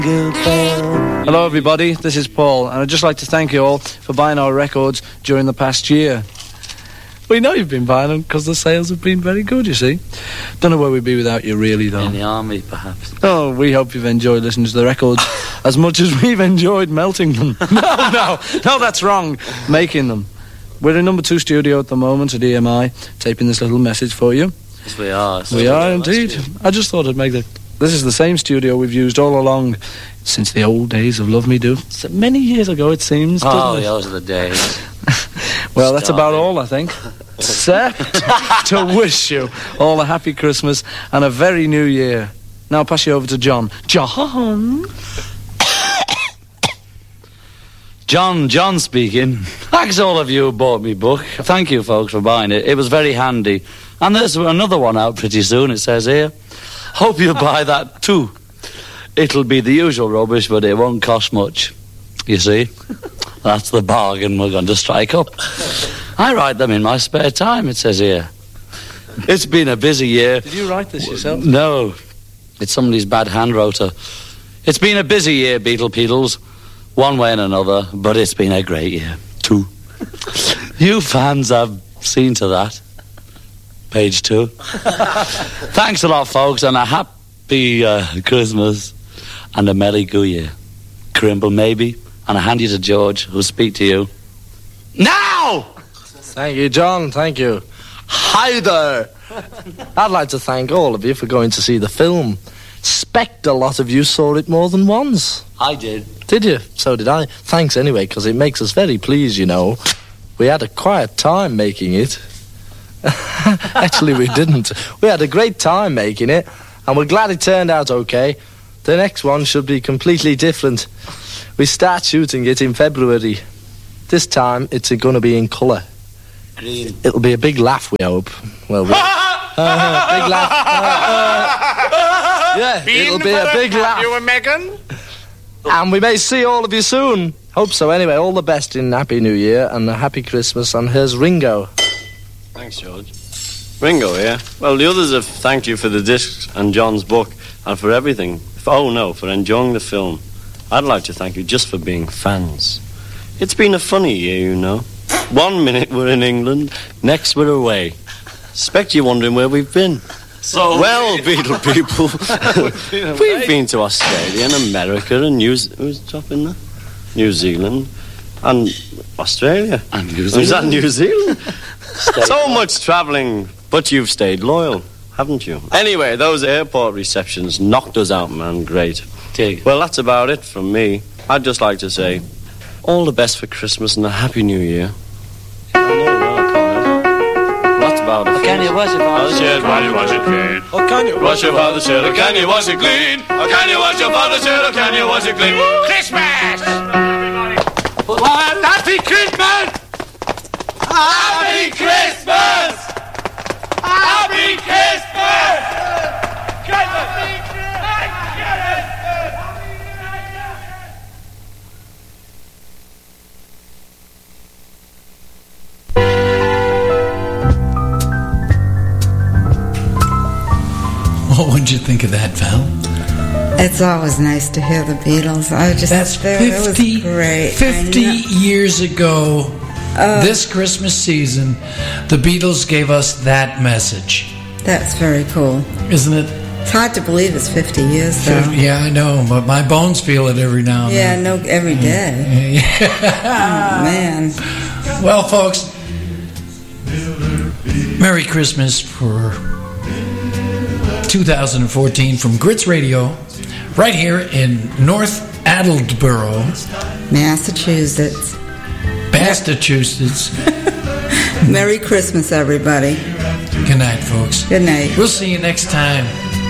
Hello everybody, this is Paul, and I'd just like to thank you all for buying our records during the past year. We know you've been buying them because the sales have been very good, you see. Don't know where we'd be without you, really, though. In the army, perhaps. Oh, we hope you've enjoyed listening to the records as much as we've enjoyed melting them. No, that's wrong. Making them. We're in number 2 studio at the moment at EMI, taping this little message for you. Yes, we are. We are indeed. I just thought I'd make the... This is the same studio we've used all along since the old days of Love Me Do. So many years ago, it seems, doesn't it? Those are the days. Well, that's about all, I think. Except to wish you all a happy Christmas and a very new year. Now I'll pass you over to John. John speaking. Thanks all of you who bought me book. Thank you, folks, for buying it. It was very handy. And there's another one out pretty soon, it says here. Hope you buy that too. It'll be the usual rubbish, but it won't cost much. You see? That's the bargain we're going to strike up. I write them in my spare time, it says here. It's been a busy year. Did you write this yourself? No. It's somebody's bad hand rotor. It's been a busy year, Beatles. One way and another, but it's been a great year, too. You fans have seen to that. Page 2. Thanks a lot, folks, and a happy Christmas and a merry go year. Crimble, maybe, and I hand you to George, who'll speak to you now! Thank you, John, thank you. Hi there! I'd like to thank all of you for going to see the film. Expect a lot of you saw it more than once. I did. Did you? So did I. Thanks anyway, because it makes us very pleased, you know. We had a quiet time making it. Actually, we didn't. We had a great time making it, and we're glad it turned out okay. The next one should be completely different. We start shooting it in February. This time, it's going to be in colour. Green. It'll be a big laugh, we hope. Well, big laugh. Yeah, it'll be a big laugh. You and Megan? And we may see all of you soon. Hope so. Anyway, all the best in Happy New Year and a Happy Christmas. And here's Ringo. Thanks, George. Ringo, yeah? Well, the others have thanked you for the discs and John's book and for everything. For enjoying the film. I'd like to thank you just for being fans. It's been a funny year, you know. 1 minute we're in England, next we're away. Expect you're wondering where we've been. Well, Beatle people, we've been to Australia and America and New Zealand and Australia. And New Zealand. Was that New Zealand? So much travelling, but you've stayed loyal, haven't you? Anyway, those airport receptions knocked us out, man. Great. Well, that's about it from me. I'd just like to say all the best for Christmas and a Happy New Year. That's about it. Can you wash your father's shirt while you wash it clean? Oh, can you Wash your father's shirt, or can you wash it clean? Or can you wash your father's shirt, or can you wash it clean? Christmas! Happy Christmas! Happy Christmas! Happy Christmas! What would you think of that, Val? It's always nice to hear the Beatles. That's 50, it was great. 50 years ago, this Christmas season, the Beatles gave us that message. That's very cool. Isn't it? It's hard to believe it's 50 years, though. Yeah, I know, but my bones feel it every now and then. Yeah, no, every day. Oh, man. Well, folks, Merry Christmas for 2014 from Grits Radio, right here in North Attleboro, Massachusetts. Massachusetts. Merry Christmas, everybody. Good night, folks. Good night. We'll see you next time.